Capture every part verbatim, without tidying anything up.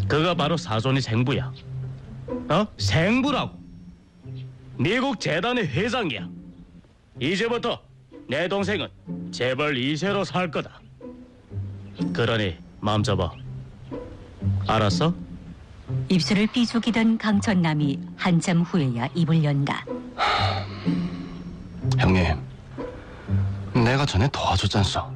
그가 바로 사돈의 생부야. 어? 생부라고. 미국 재단의 회장이야. 이제부터 내 동생은 재벌 이 세로 살 거다. 그러니 마음 잡아. 알았어? 입술을 삐죽이던 강천남이 한참 후에야 입을 연다. 형님, 내가 전에 도와줬잖소.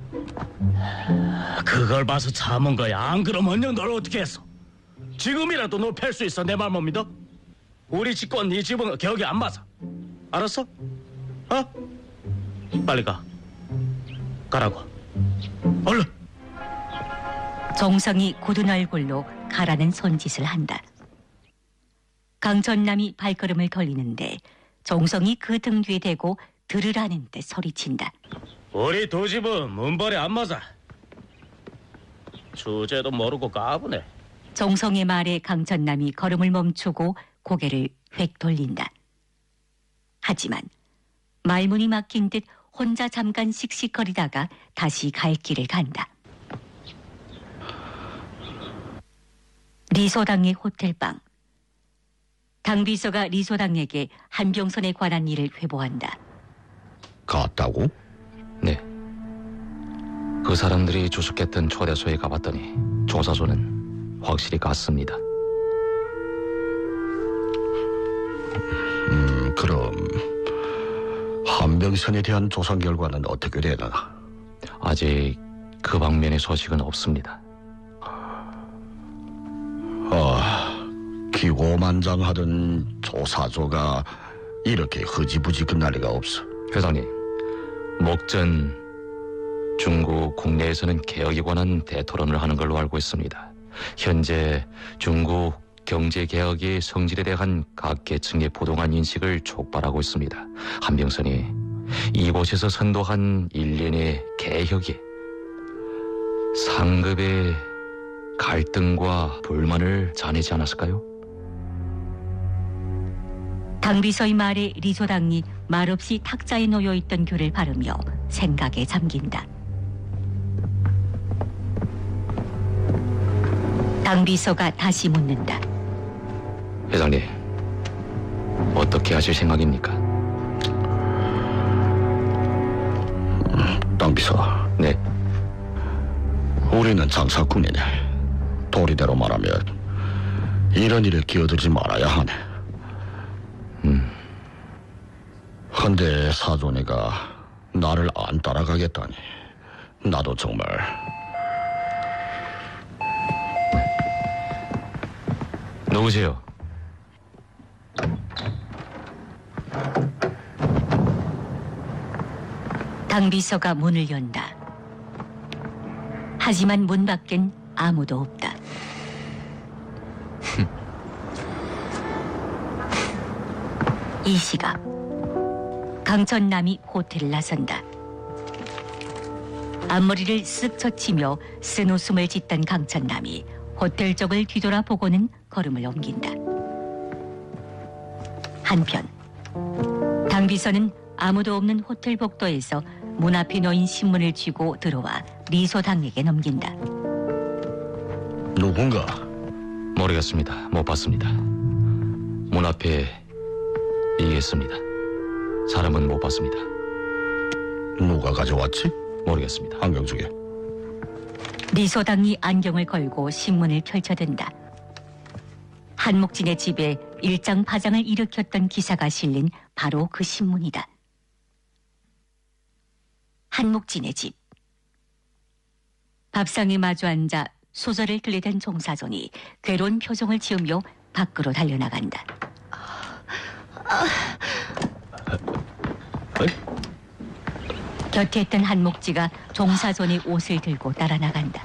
그걸 봐서 참은 거야. 안 그러면 널 어떻게 했어? 지금이라도 너 팰 수 있어. 내 말 못 믿어? 우리 집과 네 집은 격이 안 맞아. 알았어? 어? 빨리 가. 가라고. 얼른. 종성이 굳은 얼굴로 가라는 손짓을 한다. 강천남이 발걸음을 돌리는데 종성이 그 등 뒤에 대고 들으라는 듯 소리친다. 우리 두 집은 문벌에 안 맞아. 주제도 모르고 까부네. 종성의 말에 강천남이 걸음을 멈추고 고개를 획 돌린다. 하지만 말문이 막힌 듯 혼자 잠깐 씩씩거리다가 다시 갈 길을 간다. 리소당의 호텔방. 당비서가 리소당에게 한병선에 관한 일을 회보한다. 갔다고? 네. 그 사람들이 주숙했던 초대소에 가봤더니 조사소는 확실히 갔습니다. 음, 그럼 한병선에 대한 조사 결과는 어떻게 되나? 아직 그 방면의 소식은 없습니다. 아, 기고만장하던 조사조가 이렇게 흐지부지 끝날 리가 없어. 회장님, 목전 중국 국내에서는 개혁에 관한 대토론을 하는 걸로 알고 있습니다. 현재 중국 경제개혁의 성질에 대한 각 계층의 부동한 인식을 촉발하고 있습니다. 한병선이 이곳에서 선도한 일련의 개혁이 상급의 갈등과 불만을 자내지 않았을까요? 당비서의 말에 리소당이 말없이 탁자에 놓여있던 귤을 바르며 생각에 잠긴다. 당비서가 다시 묻는다. 회장님, 어떻게 하실 생각입니까? 당비서, 네, 우리는 장사꾼이네. 도리대로 말하면 이런 일에 끼어들지 말아야 하네. 음, 헌데 사돈이가 나를 안 따라가겠다니 나도 정말. 누구세요? 당비서가 문을 연다. 하지만 문 밖엔 아무도 없다. 이 시각 강천남이 호텔을 나선다. 앞머리를 쓱 젖히며 쓴 웃음을 짓던 강천남이 호텔 쪽을 뒤돌아보고는 걸음을 옮긴다. 한편 당비서는 아무도 없는 호텔 복도에서 문 앞에 놓인 신문을 쥐고 들어와 리소당에게 넘긴다. 누군가? 모르겠습니다. 못 봤습니다. 문 앞에 이게 있습니다. 사람은 못 봤습니다. 누가 가져왔지? 모르겠습니다. 안경 주게. 리소당이 안경을 걸고 신문을 펼쳐든다. 한목진의 집에 일장파장을 일으켰던 기사가 실린 바로 그 신문이다. 한목진의 집. 밥상에 마주 앉아 소설을 들이댄 종사존이 괴로운 표정을 지으며 밖으로 달려나간다. 곁에 있던 한목지가 종사존의 옷을 들고 따라 나간다.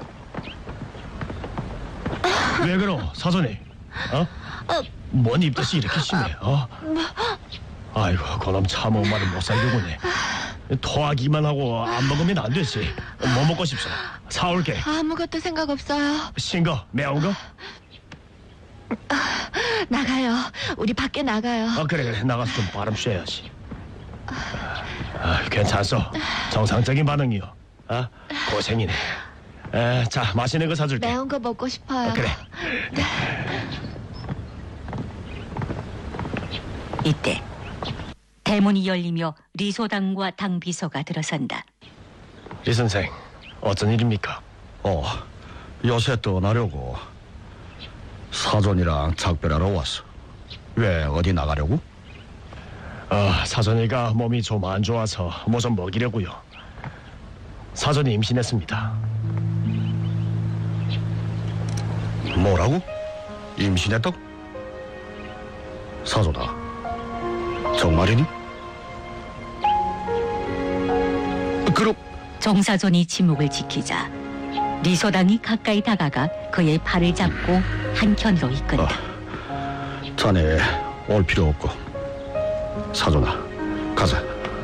왜 그러, 사돈이? 어? 뭔 입덧이 이렇게 심해? 어? 아이고, 그놈 참은 말을 못 살겠구네. 토하기만 하고 안 먹으면 안 되지. 뭐 먹고 싶소? 사올게. 아무것도 생각 없어요. 신 거, 매운 거? 나가요. 우리 밖에 나가요. 아, 그래 그래, 나가서 좀 바람 쐬야지. 아, 괜찮소. 정상적인 반응이요. 아, 고생이네. 에, 자, 맛있는 거 사줄게. 매운 거 먹고 싶어요. 어, 그래. 이때 대문이 열리며 리소당과 당 비서가 들어선다. 리 선생, 어쩐 일입니까? 어, 요새 떠나려고 사돈이랑 작별하러 왔어. 왜 어디 나가려고? 아, 사전이가 몸이 좀 안 좋아서 뭐 좀 먹이려고요. 사전이 임신했습니다. 뭐라고? 임신했다고? 사돈아, 정말이니? 그럼 정사존이 침묵을 지키자 리소당이 가까이 다가가 그의 팔을 잡고 한켠으로 이끈다. 자네 올 필요 없고 사돈아, 가자.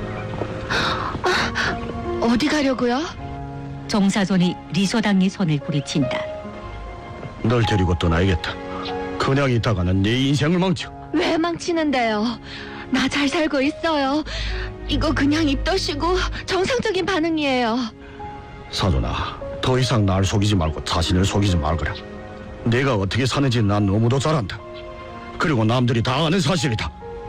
어디 가려고요? 정사존이 리소당의 손을 부리친다. 널 데리고 떠나야겠다. 그냥 있다가는 네 인생을 망쳐. 왜 망치는데요? 나 잘 살고 있어요. 이거 그냥 입 떠시고 정상적인 반응이에요. 사돈아, 더 이상 날 속이지 말고 자신을 속이지 말거라. 내가 어떻게 사는지 난 너무도 잘 안다. 그리고 남들이 다 아는 사실이다.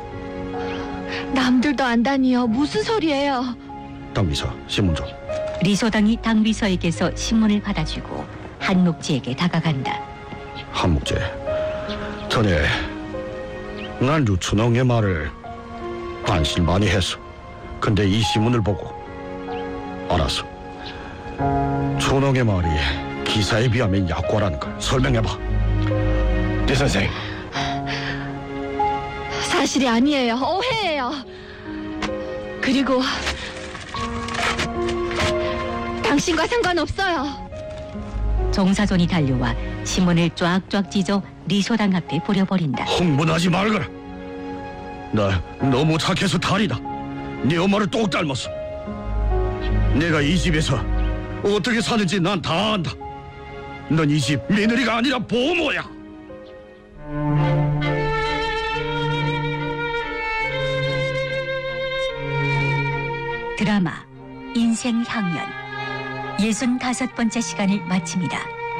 남들도 안다니요. 무슨 소리예요? 당비서, 신문 좀. 리소당이 당 비서에게서 신문을 받아주고 한묵지에게 다가간다. 한묵재, 전에 난 류춘홍의 말을 반신반의했어. 근데 이 신문을 보고 알았어. 춘홍의 말이 기사에 비하면 약과라는 걸 설명해봐. 리 선생, 사실이 아니에요. 오해예요. 그리고 당신과 상관없어요. 정사존이 달려와 신문을 쫙쫙 찢어 리소당 앞에 뿌려버린다. 흥분하지 말거라. 나 너무 착해서 탈이다. 네 엄마를 똑 닮았어. 내가 이 집에서 어떻게 사는지 난 다 안다. 넌 이 집 며느리가 아니라 보모야. 드라마 인생 향연 예순다섯 번째 시간을 마칩니다.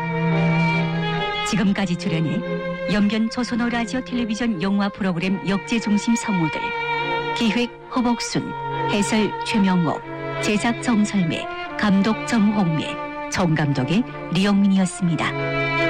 지금까지 출연해 연변 조선어 라디오 텔레비전 영화 프로그램 역제중심 성우들, 기획 허복순, 해설 최명옥, 제작 정설매, 감독 정홍매, 정감독의 리영민이었습니다.